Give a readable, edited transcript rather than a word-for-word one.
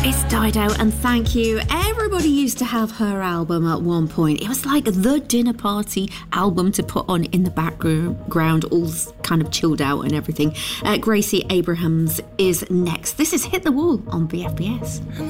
It's Dido, and thank you. Everybody used to have her album at one point. It was like the dinner party album to put on in the background, all kind of chilled out and everything. Gracie Abrahams is next. This is Hit the Wall on BFBS.